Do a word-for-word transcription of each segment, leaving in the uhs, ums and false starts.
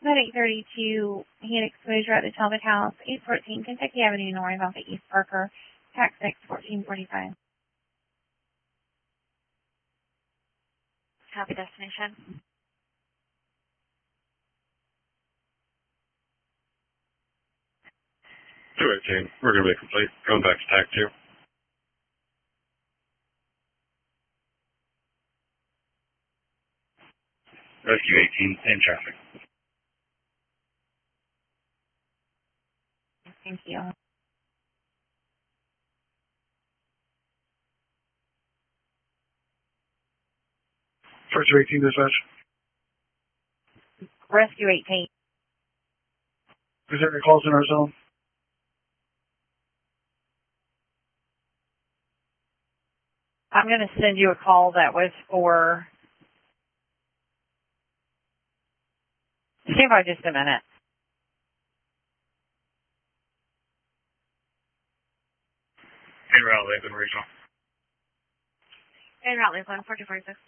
About eight thirty-two, he had exposure at the Talbot House, eight fourteen Kentucky Avenue North off of East Parker, tax six fourteen forty-five. Copy destination. two eighteen, we're going to be complete. Going back to tack two. Rescue eighteen, in traffic. Thank you. Rescue eighteen, dispatch. Rescue eighteen. Is there any calls in our zone? I'm going to send you a call that was for... Stand by just a minute. En route, Lakeland Regional. En route, Lakeland, four two four six.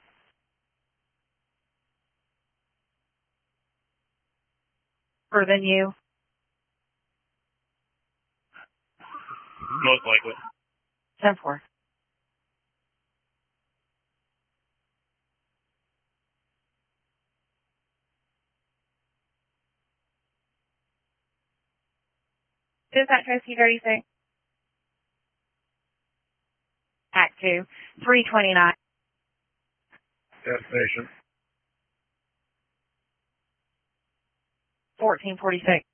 Further than you? Most likely. ten four. Dispatch Rescue thirty-six. Act two, three twenty-nine. Destination. fourteen forty-six.